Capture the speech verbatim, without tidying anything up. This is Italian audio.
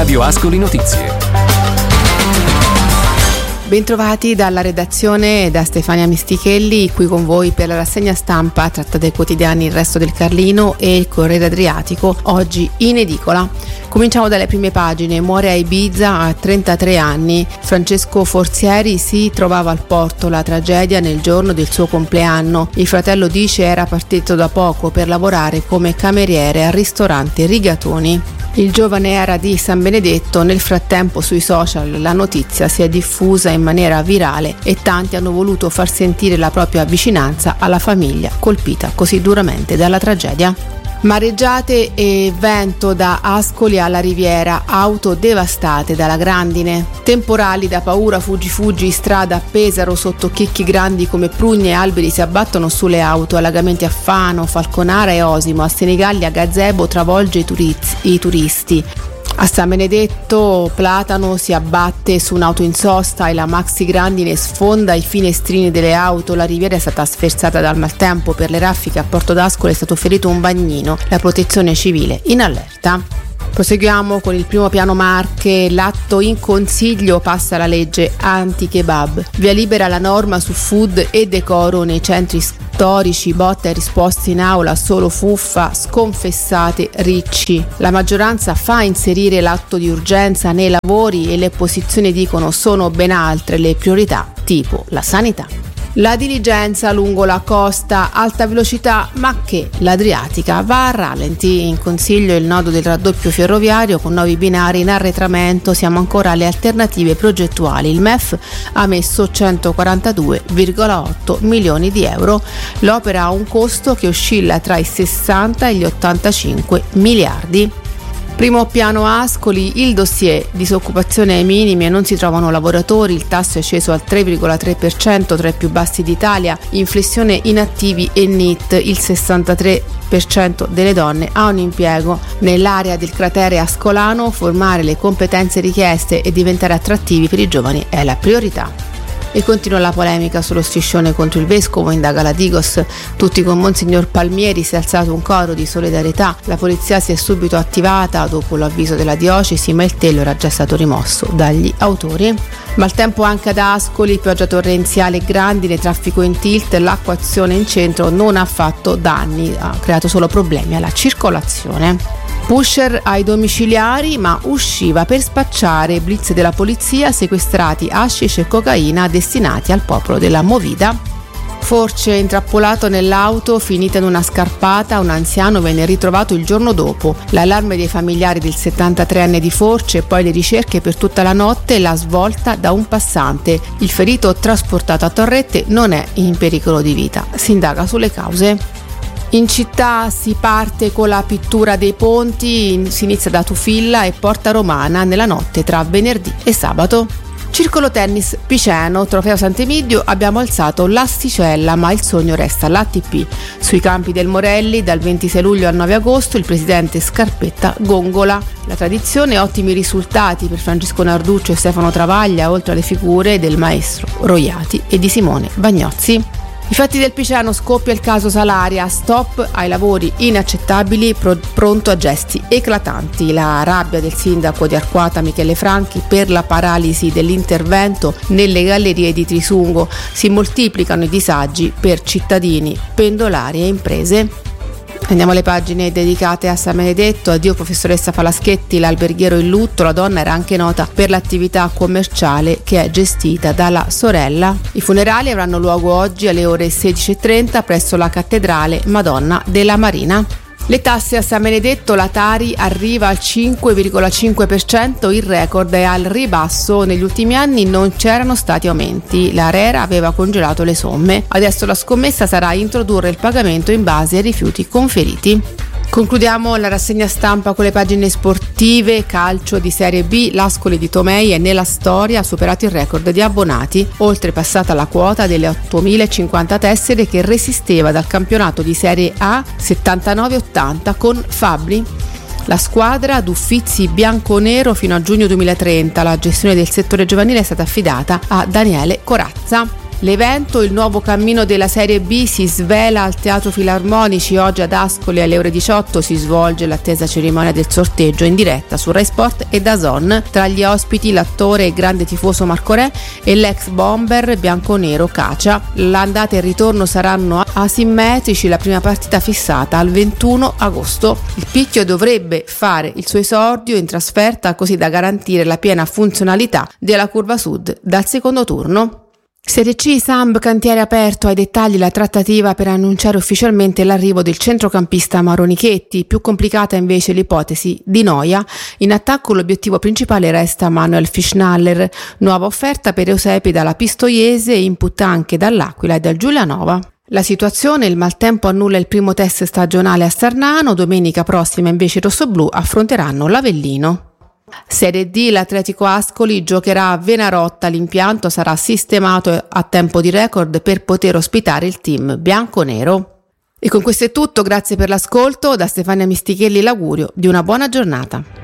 Radio Ascoli Notizie. Bentrovati dalla redazione da Stefania Mistichelli, qui con voi per la rassegna stampa tratta dai quotidiani Il Resto del Carlino e Il Corriere Adriatico, oggi in edicola. Cominciamo dalle prime pagine. Muore a Ibiza a trentatré anni. Francesco Forzieri si trovava al porto, la tragedia nel giorno del suo compleanno. Il fratello dice era partito da poco per lavorare come cameriere al ristorante Rigatoni. Il giovane era di San Benedetto. Nel frattempo sui social la notizia si è diffusa in maniera virale e tanti hanno voluto far sentire la propria vicinanza alla famiglia colpita così duramente dalla tragedia. Mareggiate e vento da Ascoli alla Riviera, auto devastate dalla grandine. Temporali da paura, fuggi fuggi in strada a Pesaro, sotto chicchi grandi come prugne e alberi si abbattono sulle auto. Allagamenti a Fano, Falconara e Osimo, a Senigallia, Gazebo travolge i, turiz- i turisti. A San Benedetto Platano si abbatte su un'auto in sosta e la maxi grandine sfonda i finestrini delle auto. La Riviera è stata sferzata dal maltempo. Per le raffiche a Porto d'Ascoli è stato ferito un bagnino. La protezione civile in allerta. Proseguiamo con il primo piano Marche. L'atto in consiglio passa la legge anti-kebab. Via libera la norma su food e decoro nei centri storici. Botta e risposte in aula, solo fuffa, sconfessate Ricci. La maggioranza fa inserire l'atto di urgenza nei lavori e le opposizioni dicono sono ben altre le priorità, tipo la sanità. La diligenza lungo la costa, alta velocità, ma che l'Adriatica va a rallenti. In consiglio il nodo del raddoppio ferroviario con nuovi binari in arretramento. Siamo ancora alle alternative progettuali. Il M E F ha messo centoquarantadue virgola otto milioni di euro. L'opera ha un costo che oscilla tra i sessanta e gli ottantacinque miliardi. Primo piano Ascoli, il dossier disoccupazione ai minimi e non si trovano lavoratori, il tasso è sceso al tre virgola tre per cento, tra i più bassi d'Italia, inflessione inattivi e N I T, il sessantatré per cento delle donne ha un impiego. Nell'area del cratere ascolano formare le competenze richieste e diventare attrattivi per i giovani è la priorità. E continua la polemica sullo striscione contro il vescovo, indaga la Digos. Tutti con Monsignor Palmieri, si è alzato un coro di solidarietà. La polizia si è subito attivata dopo l'avviso della diocesi, ma il telo era già stato rimosso dagli autori. Maltempo anche ad Ascoli, pioggia torrenziale e grandine, traffico in tilt, l'acquazione in centro non ha fatto danni, ha creato solo problemi alla circolazione. Pusher ai domiciliari, ma usciva per spacciare. Blitz della polizia, sequestrati hashish e cocaina destinati al popolo della Movida. Force intrappolato nell'auto, finita in una scarpata, un anziano venne ritrovato il giorno dopo. L'allarme dei familiari del settantatreenne di Force, poi le ricerche per tutta la notte e la svolta da un passante. Il ferito trasportato a Torrette non è in pericolo di vita. Si indaga sulle cause. In città si parte con la pittura dei ponti, si inizia da Tufilla e Porta Romana nella notte tra venerdì e sabato. Circolo tennis Piceno, trofeo Sant'Emidio, abbiamo alzato l'asticella ma il sogno resta l'A T P. Sui campi del Morelli dal ventisei luglio al nove agosto il presidente Scarpetta gongola. La tradizione, ottimi risultati per Francesco Narduccio e Stefano Travaglia, oltre alle figure del maestro Roiati e di Simone Bagnozzi. I fatti del Piceno, scoppia il caso Salaria, stop ai lavori inaccettabili, pro- pronto a gesti eclatanti. La rabbia del sindaco di Arquata Michele Franchi per la paralisi dell'intervento nelle gallerie di Trisungo. Si moltiplicano i disagi per cittadini, pendolari e imprese. Andiamo alle pagine dedicate a San Benedetto. Addio professoressa Falaschetti, l'alberghiero in lutto. La donna era anche nota per l'attività commerciale che è gestita dalla sorella. I funerali avranno luogo oggi alle ore sedici e trenta presso la cattedrale Madonna della Marina. Le tasse a San Benedetto, la Tari arriva al cinque virgola cinque per cento, il record è al ribasso. Negli ultimi anni non c'erano stati aumenti, l'ARERA aveva congelato le somme. Adesso la scommessa sarà introdurre il pagamento in base ai rifiuti conferiti. Concludiamo la rassegna stampa con le pagine sportive. Calcio di Serie B, l'Ascoli di Tomei è nella storia, ha superato il record di abbonati, oltrepassata la quota delle ottomilacinquanta tessere che resisteva dal campionato di Serie A settantanove ottanta con Fabbri. La squadra ad Uffizi bianconero fino a giugno duemilatrenta, la gestione del settore giovanile è stata affidata a Daniele Corazza. L'evento, il nuovo cammino della Serie B, si svela al Teatro Filarmonici. Oggi ad Ascoli alle ore diciotto si svolge l'attesa cerimonia del sorteggio in diretta su Rai Sport e D A Z N. Tra gli ospiti l'attore e grande tifoso Marco Re e l'ex bomber bianconero Cacia. L'andata e il ritorno saranno asimmetrici, la prima partita fissata al ventuno agosto. Il Picchio dovrebbe fare il suo esordio in trasferta così da garantire la piena funzionalità della curva sud dal secondo turno. Serie C, Samp cantiere aperto, ai dettagli la trattativa per annunciare ufficialmente l'arrivo del centrocampista Maronichetti. Più complicata invece l'ipotesi di Noia. In attacco l'obiettivo principale resta Manuel Fischnaller, nuova offerta per Eusepi dalla Pistoiese, input anche dall'Aquila e dal Giulianova. La situazione, il maltempo annulla il primo test stagionale a Sarnano, domenica prossima invece i rossoblù affronteranno l'Avellino. Serie D, l'Atletico Ascoli giocherà a Venarotta, l'impianto sarà sistemato a tempo di record per poter ospitare il team bianconero. E con questo è tutto, grazie per l'ascolto, da Stefania Mistichelli l'augurio di una buona giornata.